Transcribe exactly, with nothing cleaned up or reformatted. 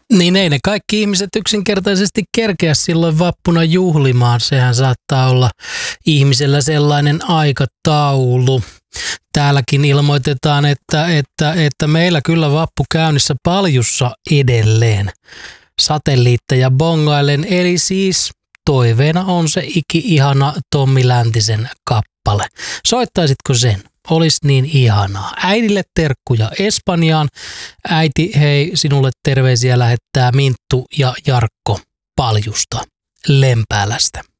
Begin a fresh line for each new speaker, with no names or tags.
Niin ei ne kaikki ihmiset yksinkertaisesti kerkeä silloin vappuna juhlimaan. Sehän saattaa olla ihmisellä sellainen aikataulu. Täälläkin ilmoitetaan, että, että, että meillä kyllä vappu käynnissä Paljussa edelleen satelliitteja bongailen. Eli siis toiveena on se iki-ihana Tommi Läntisen kappale. Soittaisitko sen? Olisi niin ihanaa. Äidille terkkuja Espanjaan. Äiti, hei, sinulle terveisiä lähettää Minttu ja Jarkko Paljusta Lempäälästä.